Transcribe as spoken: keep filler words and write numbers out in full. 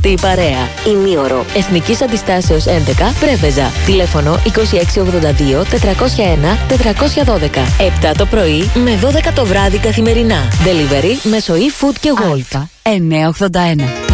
η παρέα. Ημίωρο Εθνικής Αντιστάσεως έντεκα Πρέβεζα. Τηλέφωνο είκοσι έξι ογδόντα δύο τετρακόσια ένα τετρακόσια δώδεκα. επτά το πρωί με δώδεκα το βράδυ καθημερινά. Delivery μέσω e-food και Wolf. εννιακόσια ογδόντα ένα.